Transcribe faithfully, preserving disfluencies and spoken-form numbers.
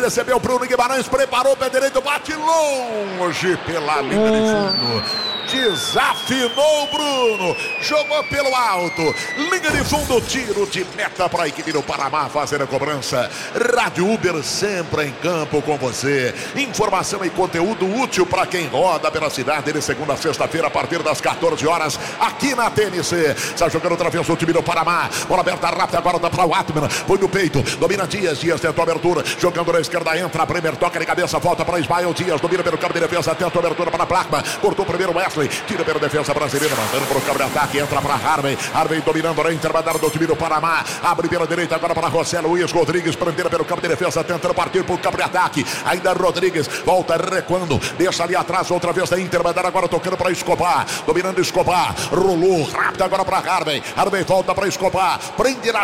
recebeu Bruno Guimarães, preparou o pé direito, bate longe pela linha de fundo. Desafinou o Bruno, jogou pelo alto, linha de fundo, tiro de meta para a equipe do Paraná fazer a cobrança. Rádio Uber sempre em campo com você. Informação e conteúdo útil para quem roda pela cidade de segunda a sexta-feira a partir das quatorze horas aqui na T N C. Está jogando outra vez o time do Paraná. Bola aberta rápida agora dá para o Atman. Põe no peito, domina Dias. Dias tentou a abertura, jogando na esquerda, entra. Primeiro toca de cabeça, volta para Ismael Dias. Domina pelo campo de defesa, tenta a abertura para a Placma. Cortou primeiro Wesley, tira pela defesa brasileira, mandando para o campo de ataque. Entra para Harvey. Harvey dominando na intermediária do time do Paraná. Abre pela direita agora para José Luiz Rodrigues. Prendeira pelo campo de defesa, tentando partir para o campo de ataque. Ainda Rodrigues, volta recuando. Deixa ali atrás outra vez da intermediária. Agora tocando para Escobar. Dominando Escobar. Rolou rápido agora para Harvey. Harvey volta para Escobar. Prende na